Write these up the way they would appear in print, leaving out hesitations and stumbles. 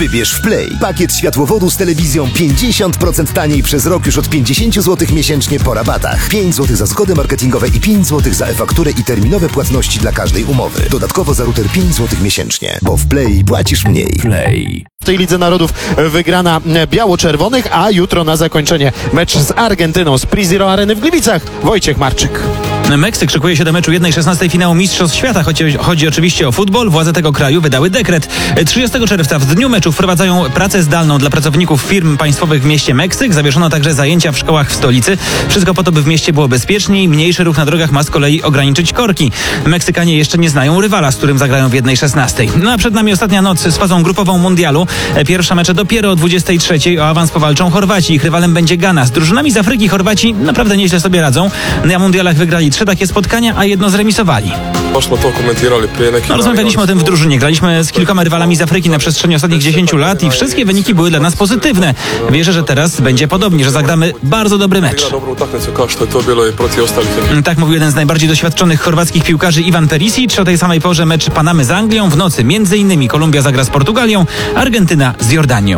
Wybierz w Play pakiet światłowodu z telewizją 50% taniej przez rok już od 50 zł miesięcznie po rabatach. 5 zł za zgody marketingowe i 5 zł za e-fakturę i terminowe płatności dla każdej umowy. Dodatkowo za router 5 zł miesięcznie, bo w Play płacisz mniej. Play. W tej Lidze Narodów wygrana biało-czerwonych, a jutro na zakończenie mecz z Argentyną z Pre-Zero Areny w Gliwicach. Wojciech Marczyk. Meksyk szykuje się do meczu 1/16 finału Mistrzostw Świata. Chodzi oczywiście o futbol. Władze tego kraju wydały dekret. 30 czerwca w dniu meczu wprowadzają pracę zdalną dla pracowników firm państwowych w mieście Meksyk. Zawieszono także zajęcia w szkołach w stolicy. Wszystko po to, by w mieście było bezpieczniej. Mniejszy ruch na drogach ma z kolei ograniczyć korki. Meksykanie jeszcze nie znają rywala, z którym zagrają w 1/16. No a przed nami ostatnia noc z fazą grupową mundialu. Pierwsze mecze dopiero o 23:00. O awans powalczą Chorwaci. Ich rywalem będzie Gana. Z drużynami z Afryki Chorwaci naprawdę nieźle sobie radzą. Na mundialach wygrali 3 takie spotkania, a jedno zremisowali. Rozmawialiśmy o tym w drużynie. Graliśmy z kilkoma rywalami z Afryki na przestrzeni ostatnich 10 lat i wszystkie wyniki były dla nas pozytywne. Wierzę, że teraz będzie podobnie, że zagramy bardzo dobry mecz. Tak mówił jeden z najbardziej doświadczonych chorwackich piłkarzy Ivan Perisic. O tej samej porze mecz Panamy z Anglią. W nocy m.in. Kolumbia zagra z Portugalią, Argentyna z Jordanią.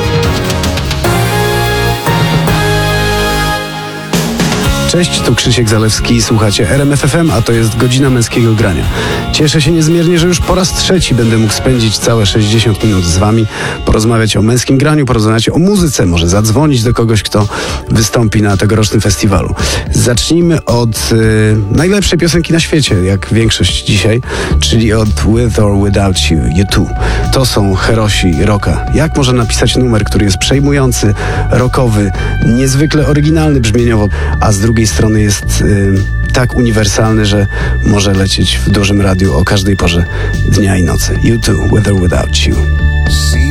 Cześć, tu Krzysiek Zalewski, słuchacie RMF FM, a to jest Godzina Męskiego Grania. Cieszę się niezmiernie, że już po raz trzeci będę mógł spędzić całe 60 minut z wami, porozmawiać o męskim graniu, porozmawiać o muzyce, może zadzwonić do kogoś, kto wystąpi na tegorocznym festiwalu. Zacznijmy od najlepszej piosenki na świecie, jak większość dzisiaj, czyli od With or Without You, U2. To są herosi rocka. Jak można napisać numer, który jest przejmujący, rockowy, niezwykle oryginalny brzmieniowo, a z drugiej strony jest tak uniwersalny, że może lecieć w dużym radiu o każdej porze dnia i nocy. U2, With or Without You.